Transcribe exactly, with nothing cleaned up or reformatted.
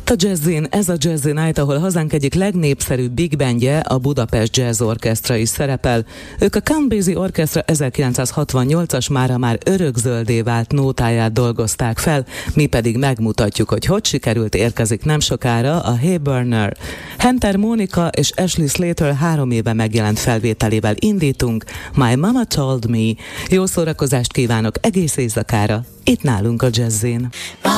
Itt a Jazzin, ez a Jazzy Night, ahol hazánk egyik legnépszerűbb big bandje, a Budapest Jazz Orchestra is szerepel. Ők a Count Basie Orchestra ezerkilencszázhatvannyolcas mára már örökzöldé vált nótáját dolgozták fel, mi pedig megmutatjuk, hogy hogy sikerült, érkezik nem sokára a Hey Burner. Hunter Mónika és Ashley Slater három éve megjelent felvételével indítunk, My Mama Told Me. Jó szórakozást kívánok egész éjszakára, itt nálunk a Jazzin.